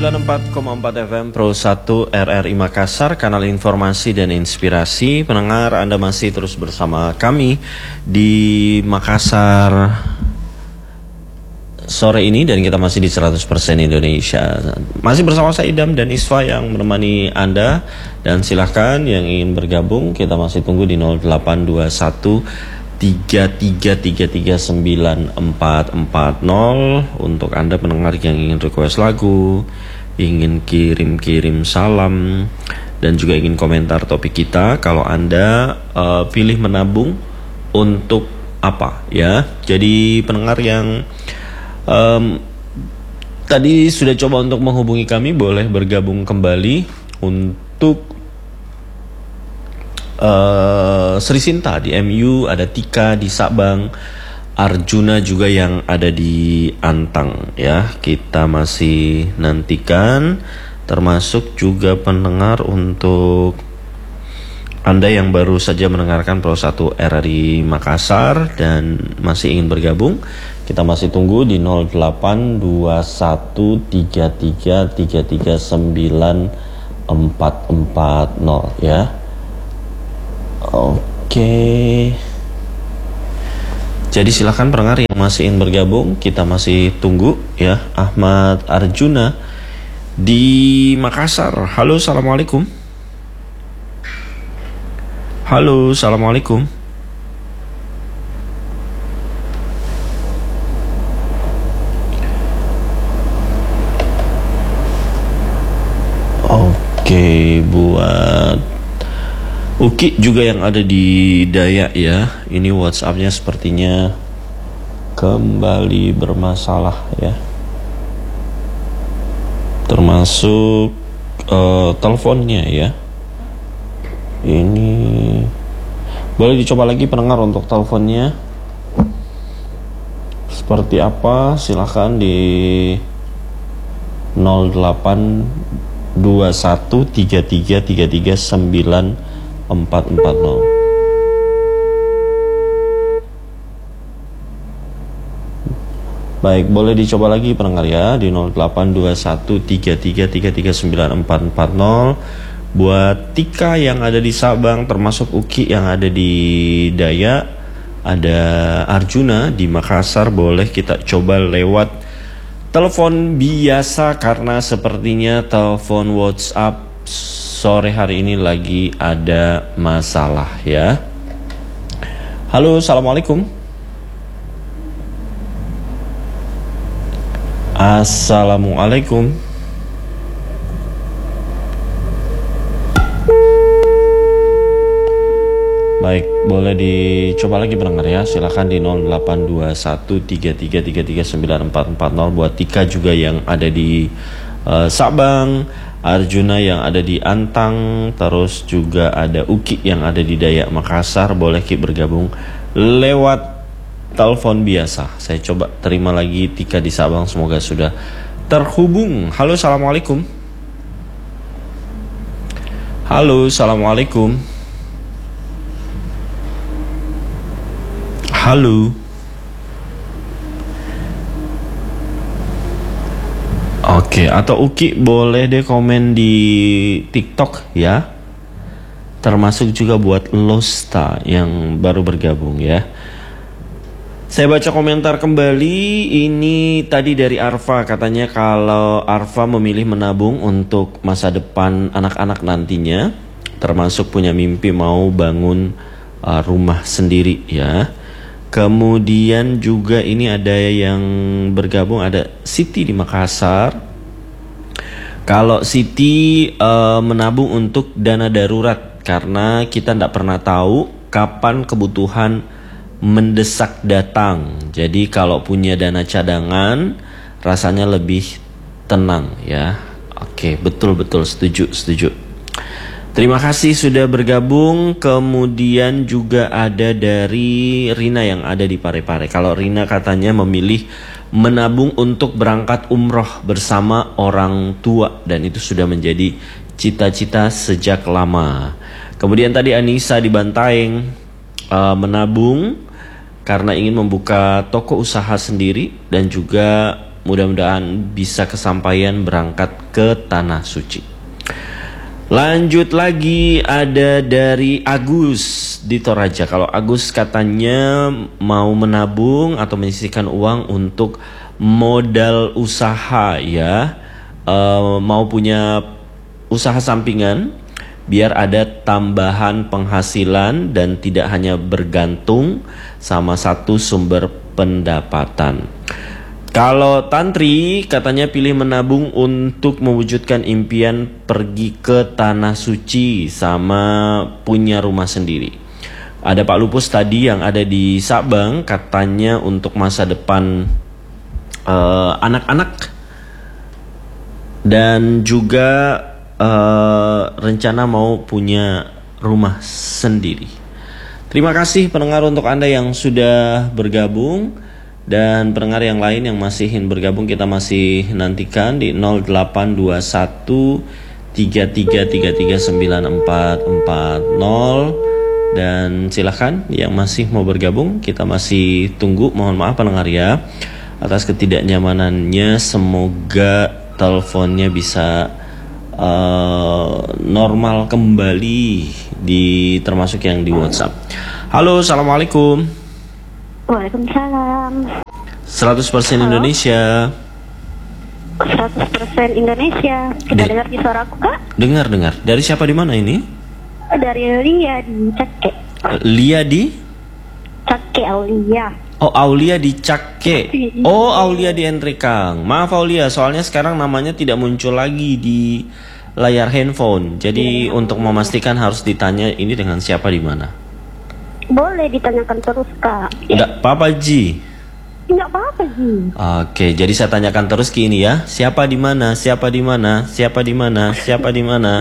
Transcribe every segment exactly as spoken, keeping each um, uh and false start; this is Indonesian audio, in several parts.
sembilan puluh empat koma empat F M Pro satu R R I Makassar, kanal informasi dan inspirasi. Pendengar, Anda masih terus bersama kami di Makassar sore ini, dan kita masih di seratus persen Indonesia. Masih bersama saya Idam dan Isfa yang menemani Anda. Dan silahkan yang ingin bergabung, kita masih tunggu di nol delapan dua satu tiga tiga tiga tiga sembilan empat empat nol. Untuk Anda pendengar yang ingin request lagu, ingin kirim-kirim salam, dan juga ingin komentar topik kita. Kalau Anda uh, pilih menabung untuk apa ya. Jadi pendengar yang um, tadi sudah coba untuk menghubungi kami, boleh bergabung kembali untuk Uh, Sri Sinta di M U, ada Tika di Sabang, Arjuna juga yang ada di Antang ya. Kita masih nantikan, termasuk juga pendengar untuk Anda yang baru saja mendengarkan Pro satu R R I Makassar dan masih ingin bergabung. Kita masih tunggu di nol delapan dua satu tiga tiga tiga tiga sembilan empat empat nol ya. Oke. Jadi silakan pendengar yang masih ingin bergabung, kita masih tunggu ya. Ahmad Arjuna di Makassar. Halo, assalamualaikum. Halo, assalamualaikum. Oke, buat Uki juga yang ada di Dayak ya. Ini WhatsApp-nya sepertinya kembali bermasalah ya. Termasuk uh, teleponnya ya. Ini boleh dicoba lagi pendengar untuk teleponnya. Seperti apa? Silahkan di nol delapan dua satu tiga tiga tiga tiga sembilan empat empat nol. Baik, boleh dicoba lagi pendengar ya di nol delapan dua satu tiga tiga tiga tiga sembilan empat empat nol. Buat Tika yang ada di Sabang, termasuk Uki yang ada di Dayak, ada Arjuna di Makassar, boleh kita coba lewat telepon biasa karena sepertinya telepon WhatsApp sore hari ini lagi ada masalah ya. Halo, assalamualaikum. Assalamualaikum. Baik, boleh dicoba lagi pendengar ya. Silakan di nol delapan dua satu tiga tiga tiga tiga sembilan empat empat nol. Buat Tika juga yang ada di uh, Sabang, Arjuna yang ada di Antang, terus juga ada Uki yang ada di Dayak Makassar, boleh Ki bergabung lewat telepon biasa. Saya coba terima lagi Tika di Sabang, semoga sudah terhubung. Halo, assalamualaikum. Halo, assalamualaikum. Halo. Oke, atau Uki boleh deh komen di TikTok ya. Termasuk juga buat Losta yang baru bergabung ya. Saya baca komentar kembali. Ini tadi dari Arfa, katanya kalau Arfa memilih menabung untuk masa depan anak-anak nantinya, termasuk punya mimpi mau bangun uh, rumah sendiri ya. Kemudian juga ini ada yang bergabung, ada Siti di Makassar. Kalau Siti uh, menabung untuk dana darurat, karena kita tidak pernah tahu kapan kebutuhan mendesak datang. Jadi kalau punya dana cadangan rasanya lebih tenang ya. Oke, betul-betul setuju, setuju. Terima kasih sudah bergabung. Kemudian juga ada dari Rina yang ada di Parepare. Kalau Rina katanya memilih menabung untuk berangkat umroh bersama orang tua, dan itu sudah menjadi cita-cita sejak lama. Kemudian tadi Anissa di Bantaeng uh, menabung karena ingin membuka toko usaha sendiri dan juga Mudah-mudahan bisa kesampaian berangkat ke Tanah Suci. Lanjut lagi, ada dari Agus di Toraja. Kalau Agus katanya mau menabung atau menyisihkan uang untuk modal usaha ya, uh, mau punya usaha sampingan biar ada tambahan penghasilan dan tidak hanya bergantung sama satu sumber pendapatan. Kalau Tantri katanya pilih menabung untuk mewujudkan impian pergi ke Tanah Suci sama punya rumah sendiri. Ada Pak Lupus tadi yang ada di Sabang, katanya untuk masa depan uh, anak-anak dan juga Uh, rencana mau punya rumah sendiri. Terima kasih pendengar untuk Anda yang sudah bergabung, dan pendengar yang lain yang masih ingin bergabung kita masih nantikan di nol delapan dua satu tiga tiga tiga tiga sembilan empat empat nol, dan silakan yang masih mau bergabung kita masih tunggu. Mohon maaf pendengar ya atas ketidaknyamanannya, semoga teleponnya bisa Uh, normal kembali, di termasuk yang di WhatsApp. Halo, assalamualaikum. Waalaikumsalam. seratus persen Indonesia. seratus persen Indonesia. Kita De- dengar di suara aku, Kak? Dengar, dengar. Dari siapa, di mana ini? Dari Lia di Cake. Lia di? Cake Aulia. Oh, Aulia di Cake. Oh, Aulia di Entrekang. Maaf Aulia, soalnya sekarang namanya tidak muncul lagi di layar handphone. Jadi ya, untuk memastikan harus ditanya ini dengan siapa di mana. Boleh ditanyakan terus, Kak. Enggak apa-apa, Ji. Enggak apa-apa, Ji. Oke, jadi saya tanyakan terus ke ini ya. Siapa di mana? Siapa di mana? Siapa di mana? Siapa di mana?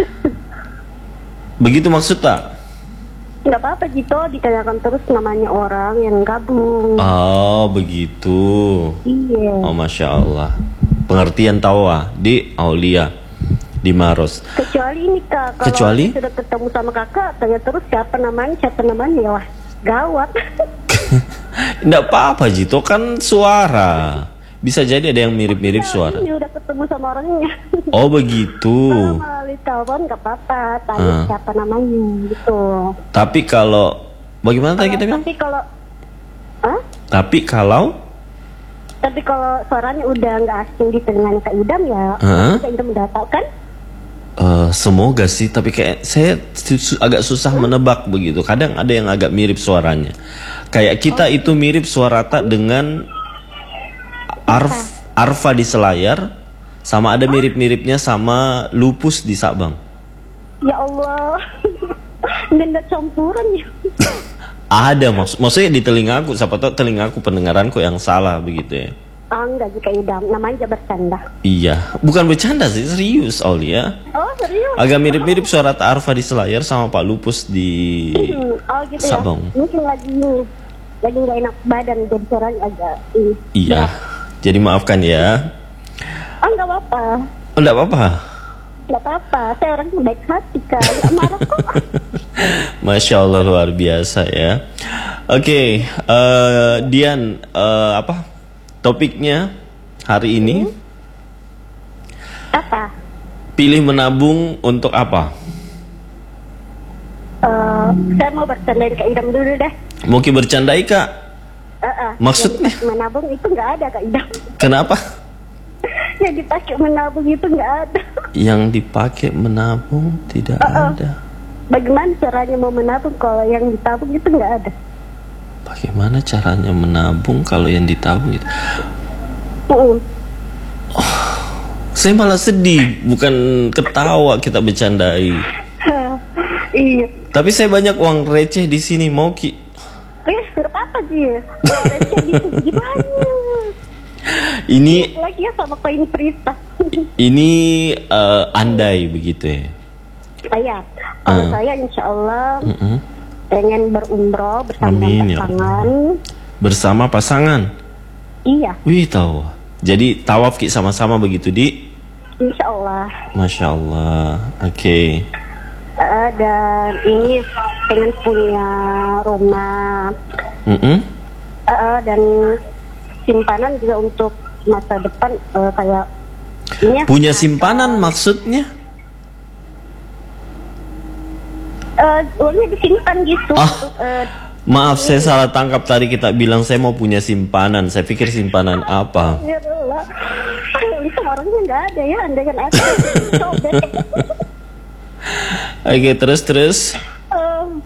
Begitu maksud tak? Enggak apa-apa, Jito, ditanyakan terus namanya orang yang gabung. Oh, begitu. Iya. Oh, Masya Allah. Pengertian tawa di Aulia di Maros. Kecuali ini, Kak, kalau Kecuali? sudah ketemu sama kakak, tanya terus siapa namanya, siapa namanya, wah, gawat. Enggak apa-apa, Jito, kan suara. Bisa jadi ada yang mirip-mirip suara. Ini udah ketemu sama orangnya. Oh, begitu. Kalau melalui telepon nggak apa-apa, tanya Hmm. siapa namanya gitu. Tapi kalau bagaimana tadi kita bilang? Tapi kalau, Hah? Tapi kalau Tapi kalau suaranya udah nggak asing di telinganya Kak Idam ya, Hah? Kak Idam udah tahu kan? Uh, semoga sih, tapi kayak saya su- agak susah menebak begitu. Kadang ada yang agak mirip suaranya. Kayak kita oh. itu mirip suara tak dengan Arf, Arfa di Selayar, sama ada mirip-miripnya sama Lupus di Sabang. Ya Allah, nggak campuran ya. Ada maksud, maksudnya di telinga aku, siapa tahu telinga aku pendengaranku yang salah begitu ya. Ah, enggak juga Idam, namanya aja bercanda. Iya, bukan bercanda sih, serius Aulia. Oh serius? Agak mirip-mirip suara tak Arfa di Selayar sama Pak Lupus di Hmm, oh gitu Sabang. Ya. Mungkin lagi lagi nggak enak badan jadi suaranya agak ini. Iya, jadi maafkan ya. Oh nggak apa-apa. Oh, enggak apa-apa. Nggak apa-apa, saya orang baik hati Kak, nggak marah kok. Masya Allah, luar biasa ya. Oke, okay, uh, Dian, uh, apa topiknya hari ini? Hmm? Apa? Pilih menabung untuk apa? Uh, saya mau bercandain Kak Idam dulu deh. Mau ki bercandai Kak? Uh -uh. Maksudnya? Yang menabung itu nggak ada Kak Idam. Kenapa? Yang dipakai menabung itu nggak ada. Yang dipakai menabung tidak uh -uh. ada. Bagaimana caranya mau menabung kalau yang ditabung itu nggak ada? Bagaimana caranya menabung kalau yang ditabung itu? Uh. Oh, saya malah sedih, bukan ketawa kita bercandai. Iya. Tapi saya banyak uang receh di sini, mau ki? Eh, nggak apa sih? Uang receh gitu gimana? Ini lagi ya sama koin Prita. Ini uh, andai begitu ya. Saya, kalau uh. saya insya Allah uh -uh. pengen berumroh bersama Amin, pasangan. Ya. Bersama pasangan. Iya. Wih tahu. Jadi tawaf ki sama-sama begitu di. Insya Allah. Masya Allah. Oke. Okay. Uh, dan ini pengen punya rumah. Uh -uh. Uh, dan simpanan juga untuk masa depan uh, kayak ini ya, Punya simpanan maksudnya? uh, uangnya disimpan gitu. Ah. Untuk, uh, Maaf saya salah tangkap tadi kita bilang saya mau punya simpanan. Saya pikir simpanan apa? ya Allah, itu orangnya nggak ada ya, anda kan ada. Sobek. Oke, terus terus. Um,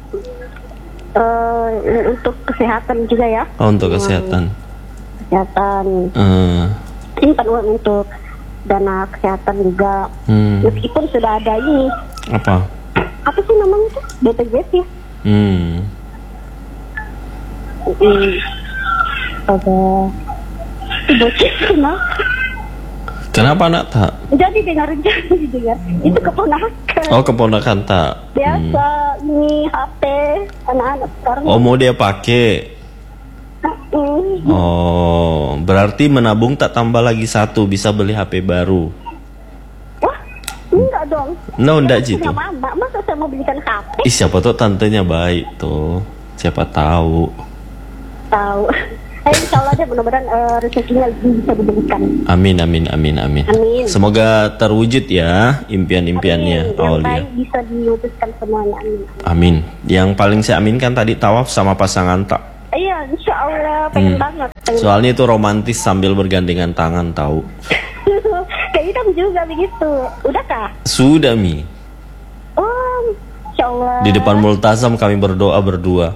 uh, untuk kesehatan juga ya. Oh, untuk kesehatan. Kesehatan. Eh, Simpan uang untuk dana kesehatan juga. hmm, Meskipun sudah ada ini. apa? Apa sih namanya tuh? B P J S ya? Hmm. Hmm. Ada. Bocil kenapa? Kenapa nak tak? Jadi dengar jadi dengar. Itu keponakan. Oh, keponakan tak. Biasa ini H P anak-anak sekarang. Oh, mau dia pakai. Hmm. Oh, berarti menabung tak tambah lagi satu, bisa beli H P baru. Wah, enggak dong. No, enggak Punya gitu. mama, masa saya mau belikan H P? Ih, siapa tuh tantenya baik tuh. Siapa tahu. Tahu. Eh, insya Allah deh, mudah-mudahan uh, rezekinya bisa diberikan. Amin, amin, amin, amin. Amin. Semoga terwujud ya impian-impiannya. Amin. Yang Aulia. baik bisa diwujudkan semuanya. Amin. Amin. Yang paling saya aminkan tadi tawaf sama pasangan tak. Iya, insya Allah pengen Hmm. banget. Pengen Soalnya itu romantis sambil bergandengan tangan tahu. Kayak Idam juga begitu. Udah kah? Sudah Mi. Oh, insya Allah. Di depan multazam kami berdoa berdua.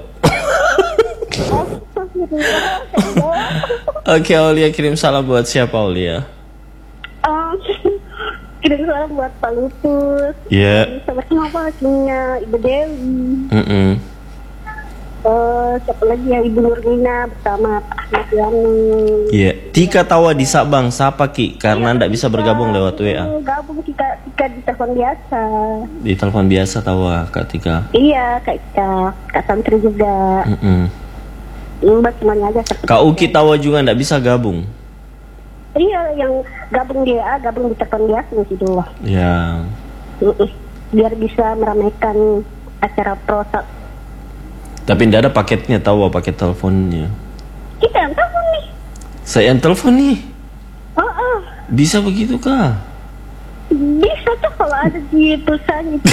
Oke, Aulia kirim salam buat siapa Aulia? Um, kirim salam buat Pak Lupus. Ya. Sama siapa punya Ibu Dewi. Mm-mm. Uh, siapa lagi ya, Ibu Nurmina bersama Pak Ahmad Yani. Iya. Tika Tawa di Sabang, siapa Ki? Karena ndak bisa bergabung lewat W A. Gabung kita, kita di telepon biasa. Di telepon biasa Tawa Kak Tika. Iya, Kak Ika, Kak Santri juga. Mm-mm. Mbak semuanya aja. Kak Uki Tawa juga ndak bisa gabung. Iya, yang gabung di W A, gabung di telepon biasa mesti dulu. Ya. Mm-mm. Biar bisa meramaikan acara prosa. Tapi ndak ada paketnya Tawa, paket teleponnya. Kita yang tahu nih. Saya yang telepon nih. Oh, oh. Bisa begitu kah? Bisa tuh kalau ada di perusahaan itu.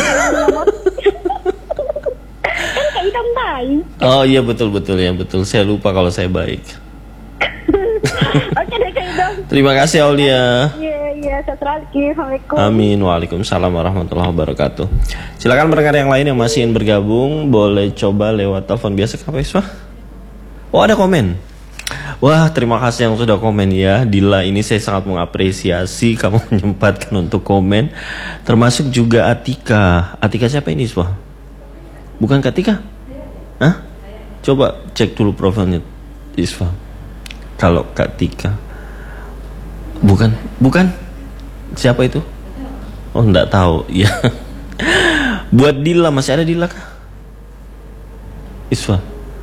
Kan Kak Idam baik. Oh iya betul-betul ya, betul. Saya lupa kalau saya baik. Oke deh Kak Idam. Terima kasih Aulia. Iya, iya. Selamat pagi. Assalamualaikum. Amin. Waalaikumsalam warahmatullahi wabarakatuh. Silakan pendengar yang lain yang masih ingin bergabung, boleh coba lewat telepon biasa Kak Iswa. Oh ada komen. Wah terima kasih yang sudah komen ya. Dila, ini saya sangat mengapresiasi kamu menyempatkan untuk komen. Termasuk juga Atika. Atika siapa ini Iswa? Bukan Kak Tika? Hah? Coba cek dulu profilnya Iswa. Kalau Kak Tika. Bukan, bukan. Siapa itu? Oh, enggak tahu. Ya. Buat Dila, masih ada Dila kah? Iswa.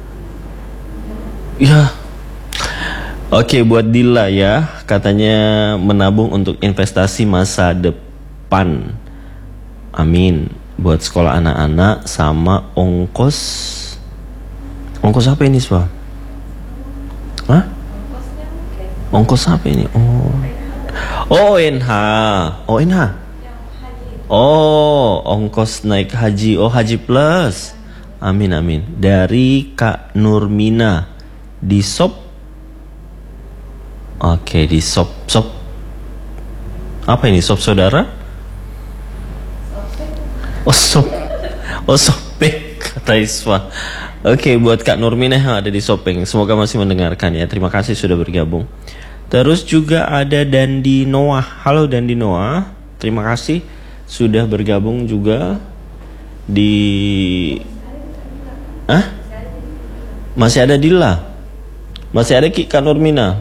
Ya. Oke, buat Dila ya, katanya menabung untuk investasi masa depan. Amin. Buat sekolah anak-anak sama ongkos. Ongkos apa ini, Iswa? Hah? Ongkos apa ini? Oh. Oh, O N H. O N H. Oh, ongkos naik haji. Oh, Haji Plus. Amin amin. Dari Kak Nurmina di Sop. Oke, di Sop Sop. Apa ini? Sop saudara? Oh, Sop. Oh, Sopeng kata Iswa. Oke, buat Kak Nurmina yang ada di Sopeng, semoga masih mendengarkan ya. Terima kasih sudah bergabung. Terus juga ada Dandi Noah. Halo Dandi Noah. Terima kasih sudah bergabung juga di Hah? Masih ada Dila. Masih ada Ki Kak Nurmina.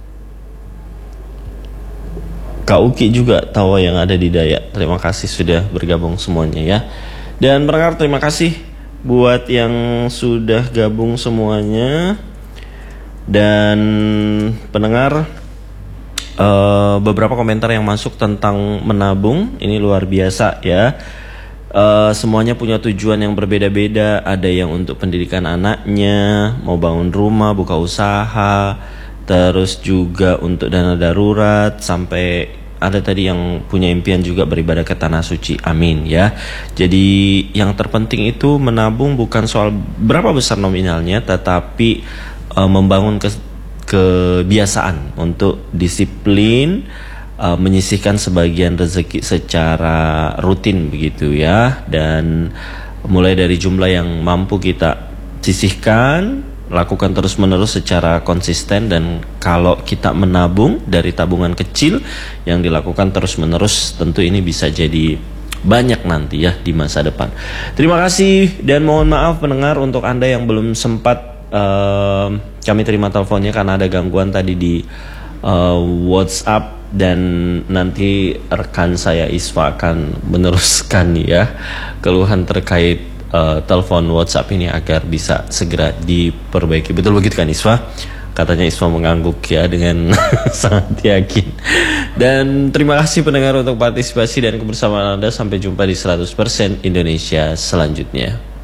Kak Uki juga Tawa yang ada di Dayak. Terima kasih sudah bergabung semuanya ya. Dan pendengar terima kasih buat yang sudah gabung semuanya. Dan pendengar, uh, beberapa komentar yang masuk tentang menabung ini luar biasa ya. Uh, semuanya punya tujuan yang berbeda-beda. Ada yang untuk pendidikan anaknya, mau bangun rumah, buka usaha, terus juga untuk dana darurat, sampai ada tadi yang punya impian juga beribadah ke tanah suci. Amin ya. Jadi yang terpenting itu menabung bukan soal berapa besar nominalnya, tetapi uh, membangun ke kebiasaan untuk disiplin, uh, menyisihkan sebagian rezeki secara rutin begitu ya. Dan mulai dari jumlah yang mampu kita sisihkan, lakukan terus-menerus secara konsisten. Dan kalau kita menabung dari tabungan kecil yang dilakukan terus-menerus, tentu ini bisa jadi banyak nanti ya di masa depan. Terima kasih dan mohon maaf pendengar untuk Anda yang belum sempat uh, kami terima teleponnya karena ada gangguan tadi di uh, WhatsApp, dan nanti rekan saya Isfa akan meneruskan ya keluhan terkait Uh, telepon WhatsApp ini agar bisa segera diperbaiki. Betul begitu kan Isfa? Katanya Isfa mengangguk ya dengan sangat yakin. Dan terima kasih pendengar untuk partisipasi dan kebersamaan Anda. Sampai jumpa di seratus persen Indonesia selanjutnya.